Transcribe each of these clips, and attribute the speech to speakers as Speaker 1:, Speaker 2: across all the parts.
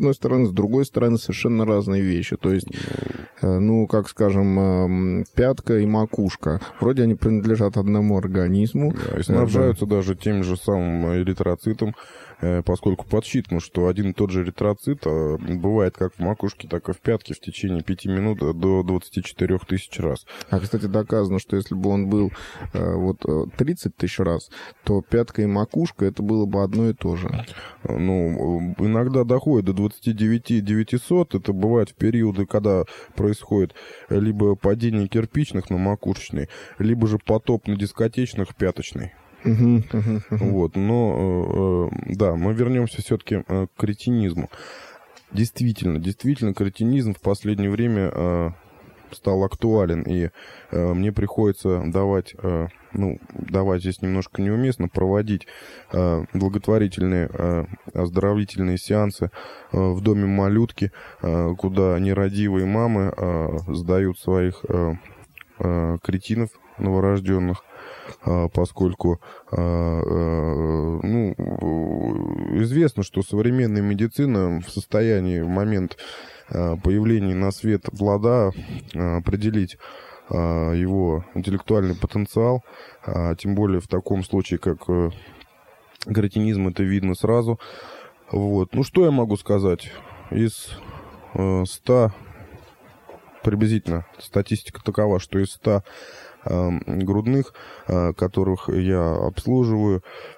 Speaker 1: одной стороны, с другой стороны, совершенно разные вещи. То есть, ну, как скажем, пятка и макушка. Вроде они принадлежат одному организму.
Speaker 2: Да, и снабжаются даже тем же самым эритроцитом, поскольку подсчитано, что один и тот же эритроцит бывает как в макушке, так и в пятке в течение 5 минут до 24 тысяч раз.
Speaker 1: А, кстати, доказано, что если бы он был вот 30 тысяч раз, то пятка и макушка это было бы одно и то же.
Speaker 2: Ну, иногда доходит до 29 900. Это бывает в периоды, когда происходит либо падение кирпичных на макушечный, либо же потоп на дискотечных пяточный. Вот, но да, мы вернемся все-таки к кретинизму. Действительно, кретинизм в последнее время стал актуален, и мне приходится давать здесь немножко неуместно, проводить благотворительные оздоровительные сеансы в доме малютки, куда нерадивые мамы сдают своих кретинов новорожденных, поскольку известно, что современная медицина в состоянии в момент появления на свет плода определить его интеллектуальный потенциал, тем более в таком случае, как кретинизм, это видно сразу. Вот. Ну, что я могу сказать? Из 100, приблизительно, статистика такова, что из 100 грудных, которых я обслуживаю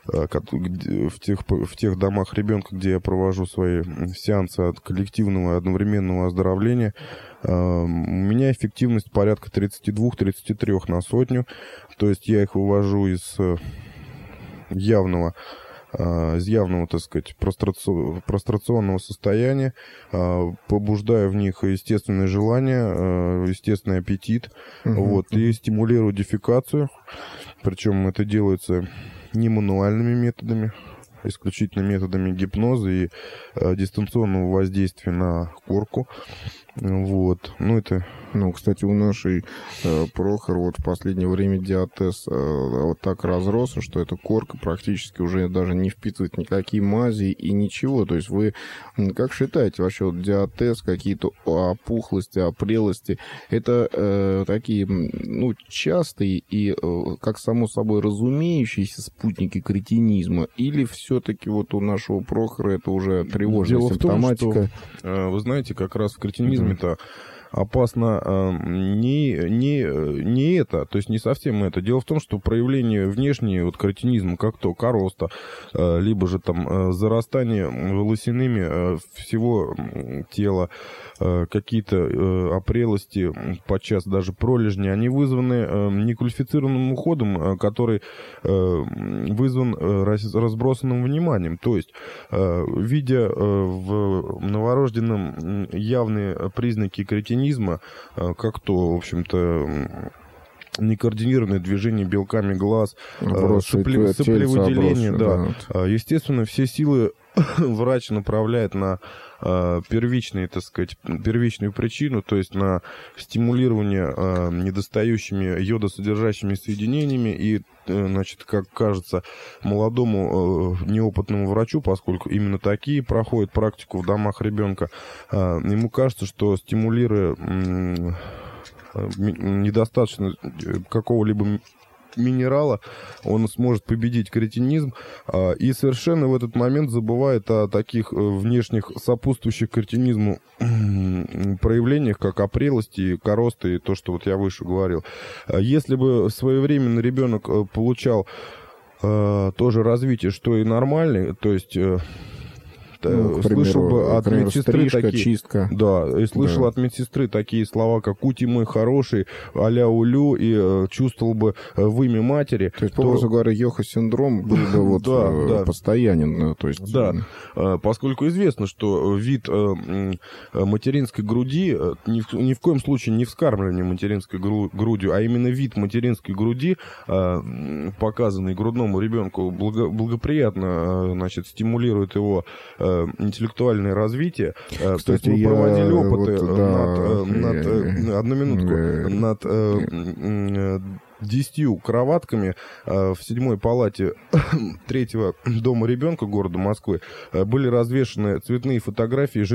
Speaker 2: в тех домах ребенка, где я провожу свои сеансы от коллективного и одновременного оздоровления, у меня эффективность порядка 32-33 на сотню. То есть я их вывожу из явного, так сказать, прострационного состояния, побуждая в них естественное желание, естественный аппетит, вот, и стимулирую дефекацию. Причем это делается не мануальными методами, исключительно методами гипноза и дистанционного воздействия на корку. Вот. Ну, это...
Speaker 1: Ну, кстати, у нашей Прохор вот в последнее время диатез вот так разросся, что эта корка практически уже даже не впитывает никакие мази и ничего. То есть вы как считаете вообще вот диатез, какие-то опухлости, опрелости, это такие, ну, частые и как само собой разумеющиеся спутники кретинизма? Или все-таки вот у нашего Прохора это уже тревожная симптоматика?
Speaker 2: Дело в том, что, вы знаете, как раз в кретинизме-то опасно не это, то есть не совсем это. Дело в том, что проявление внешнего вот кретинизма, как то короста, либо же там зарастание волосяными всего тела, какие-то опрелости, подчас даже пролежни, они вызваны неквалифицированным уходом, который вызван разбросанным вниманием. То есть, видя в новорожденном явные признаки кретинизма, как то, в общем-то, некоординированное движение белками глаз, соплевыделение, да. Естественно, все силы врач направляет на первичную причину, то есть на стимулирование недостающими йодосодержащими соединениями. И, значит, как кажется молодому неопытному врачу, поскольку именно такие проходят практику в домах ребенка, ему кажется, что стимулируя недостаточно какого-либо минерала, он сможет победить кретинизм, и совершенно в этот момент забывает о таких внешних сопутствующих кретинизму проявлениях, как опрелости, коросты и то, что вот я выше говорил. Если бы своевременно ребенок получал тоже развитие, что и нормальное, то есть... слышал бы от медсестры такие,
Speaker 1: чистка.
Speaker 2: Да, и слышал от медсестры такие слова, как «Ути мой хороший», «Аля улю», и чувствовал бы в имя матери.
Speaker 1: То есть, попросту говоря, Йоха-синдром был бы вот постоянен. То есть...
Speaker 2: Да, поскольку известно, что вид материнской груди, ни в коем случае не вскармливание материнской грудью, а именно вид материнской груди, показанный грудному ребенку, благоприятно, значит, стимулирует его интеллектуальное развитие.
Speaker 1: Кстати,
Speaker 2: мы проводили опыты над 10 кроватками в 7-й палате 3-го дома ребенка города Москвы. Были развешаны цветные фотографии